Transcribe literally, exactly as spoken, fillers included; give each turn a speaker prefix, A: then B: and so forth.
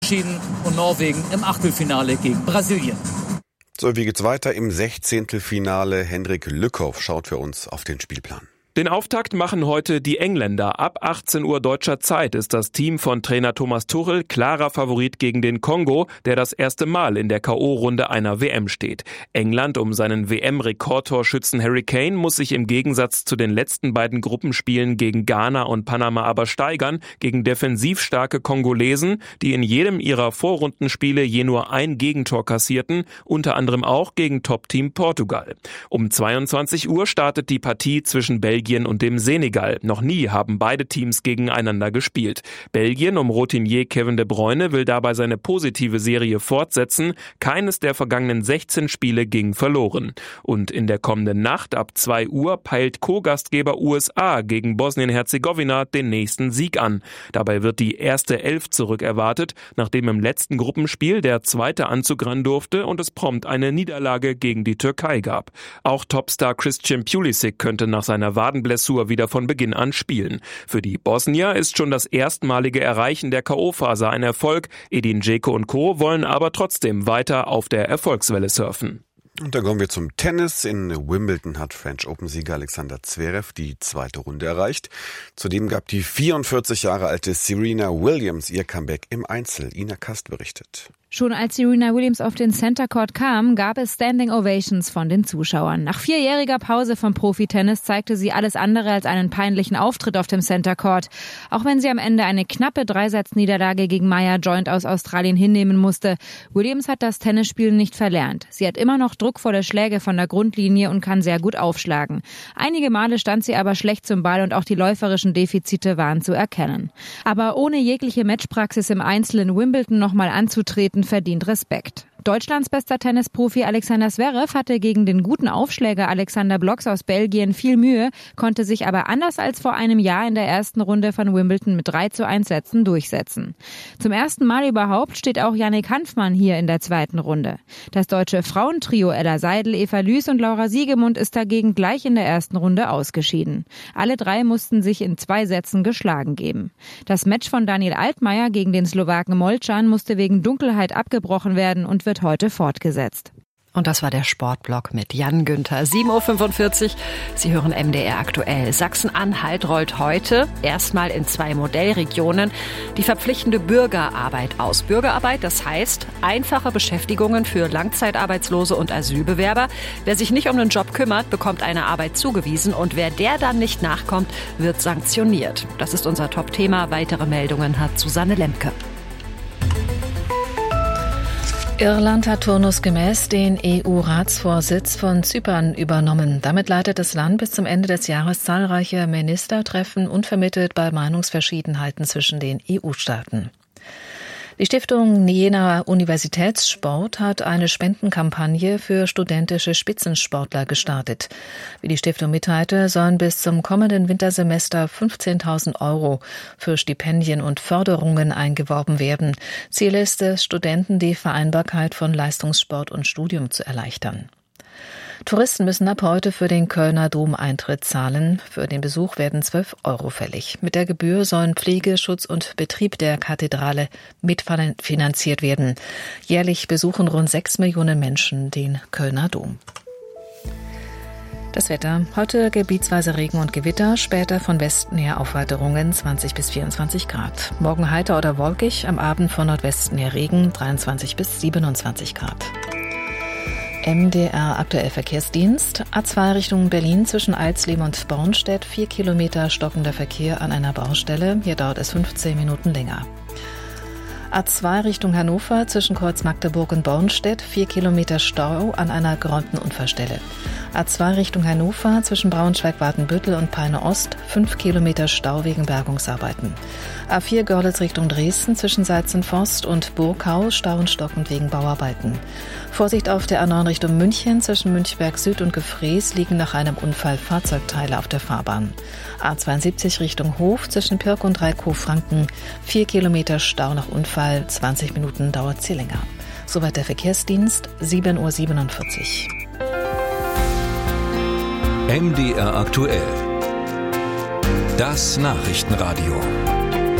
A: ausgeschieden und Norwegen im Achtelfinale gegen Brasilien.
B: So, wie geht's weiter im Sechzehntelfinale? Hendrik Lückhoff schaut für uns auf den Spielplan.
C: Den Auftakt machen heute die Engländer. Ab achtzehn Uhr deutscher Zeit ist das Team von Trainer Thomas Tuchel klarer Favorit gegen den Kongo, der das erste Mal in der K O-Runde einer W M steht. England um seinen W M-Rekordtorschützen Harry Kane muss sich im Gegensatz zu den letzten beiden Gruppenspielen gegen Ghana und Panama aber steigern gegen defensiv starke Kongolesen, die in jedem ihrer Vorrundenspiele je nur ein Gegentor kassierten, unter anderem auch gegen Top-Team Portugal. Um zweiundzwanzig Uhr startet die Partie zwischen Belgien und dem Senegal. Noch nie haben beide Teams gegeneinander gespielt. Belgien um Routinier Kevin De Bruyne will dabei seine positive Serie fortsetzen. Keines der vergangenen sechzehn Spiele ging verloren. Und in der kommenden Nacht ab zwei Uhr peilt Co-Gastgeber U S A gegen Bosnien-Herzegowina den nächsten Sieg an. Dabei wird die erste Elf zurückerwartet, nachdem im letzten Gruppenspiel der zweite Anzug ran durfte und es prompt eine Niederlage gegen die Türkei gab. Auch Topstar Christian Pulisic könnte nach seiner Wadenblessur wieder von Beginn an spielen. Für die Bosnier ist schon das erstmalige Erreichen der K O-Phase ein Erfolg. Edin Dzeko und Co. wollen aber trotzdem weiter auf der Erfolgswelle surfen.
B: Und dann kommen wir zum Tennis. In Wimbledon hat French Open-Sieger Alexander Zverev die zweite Runde erreicht. Zudem gab die vierundvierzig Jahre alte Serena Williams ihr Comeback im Einzel. Ina Kast berichtet.
D: Schon als Serena Williams auf den Center Court kam, gab es Standing Ovations von den Zuschauern. Nach vierjähriger Pause vom Profitennis zeigte sie alles andere als einen peinlichen Auftritt auf dem Center Court. Auch wenn sie am Ende eine knappe Dreisatzniederlage gegen Maya Joint aus Australien hinnehmen musste. Williams hat das Tennisspielen nicht verlernt. Sie hat immer noch druckvolle Schläge von der Grundlinie und kann sehr gut aufschlagen. Einige Male stand sie aber schlecht zum Ball und auch die läuferischen Defizite waren zu erkennen. Aber ohne jegliche Matchpraxis im Einzel in Wimbledon nochmal anzutreten, verdient Respekt. Deutschlands bester Tennisprofi Alexander Zverev hatte gegen den guten Aufschläger Alexander Blocks aus Belgien viel Mühe, konnte sich aber anders als vor einem Jahr in der ersten Runde von Wimbledon mit drei zu eins Sätzen durchsetzen. Zum ersten Mal überhaupt steht auch Jannik Hanfmann hier in der zweiten Runde. Das deutsche Frauentrio Ella Seidel, Eva Lüß und Laura Siegemund ist dagegen gleich in der ersten Runde ausgeschieden. Alle drei mussten sich in zwei Sätzen geschlagen geben. Das Match von Daniel Altmaier gegen den Slowaken Molcan musste wegen Dunkelheit abgebrochen werden und wird heute fortgesetzt.
E: Und das war der Sportblock mit Jan Günther. sieben Uhr fünfundvierzig. Sie hören M D R aktuell. Sachsen-Anhalt rollt heute erstmal in zwei Modellregionen die verpflichtende Bürgerarbeit aus. Bürgerarbeit, das heißt einfache Beschäftigungen für Langzeitarbeitslose und Asylbewerber. Wer sich nicht um den Job kümmert, bekommt eine Arbeit zugewiesen und wer der dann nicht nachkommt, wird sanktioniert. Das ist unser Top-Thema. Weitere Meldungen hat Susanne Lemke.
F: Irland hat turnusgemäß den E U-Ratsvorsitz von Zypern übernommen. Damit leitet das Land bis zum Ende des Jahres zahlreiche Ministertreffen und vermittelt bei Meinungsverschiedenheiten zwischen den E U-Staaten. Die Stiftung Jena Universitätssport hat eine Spendenkampagne für studentische Spitzensportler gestartet. Wie die Stiftung mitteilte, sollen bis zum kommenden Wintersemester fünfzehntausend Euro für Stipendien und Förderungen eingeworben werden. Ziel ist es, Studenten die Vereinbarkeit von Leistungssport und Studium zu erleichtern. Touristen müssen ab heute für den Kölner Dom Eintritt zahlen. Für den Besuch werden zwölf Euro fällig. Mit der Gebühr sollen Pflege, Schutz und Betrieb der Kathedrale mitfinanziert werden. Jährlich besuchen rund sechs Millionen Menschen den Kölner Dom. Das Wetter. Heute gebietsweise Regen und Gewitter, später von Westen her Aufweiterungen zwanzig bis vierundzwanzig Grad. Morgen heiter oder wolkig, am Abend von Nordwesten her Regen dreiundzwanzig bis siebenundzwanzig Grad. M D R aktuell Verkehrsdienst. A zwei Richtung Berlin zwischen Alsleben und Bornstedt. Vier Kilometer stockender Verkehr an einer Baustelle. Hier dauert es fünfzehn Minuten länger. A zwei Richtung Hannover zwischen Kreuz Magdeburg und Bornstedt. Vier Kilometer Stau an einer geräumten Unfallstelle. A zwei Richtung Hannover zwischen Braunschweig-Watenbüttel und Peine Ost. Fünf Kilometer Stau wegen Bergungsarbeiten. A vier Görlitz Richtung Dresden zwischen Salzenforst und Burgau. Stau und stockend wegen Bauarbeiten. Vorsicht auf der A neun Richtung München zwischen Münchberg Süd und Gefrees liegen nach einem Unfall Fahrzeugteile auf der Fahrbahn. A zweiundsiebzig Richtung Hof zwischen Pirk und Reikhof-Franken. Vier Kilometer Stau nach Unfall. zwanzig Minuten dauert sie länger. Soweit der Verkehrsdienst. sieben Uhr siebenundvierzig.
G: M D R aktuell. Das Nachrichtenradio.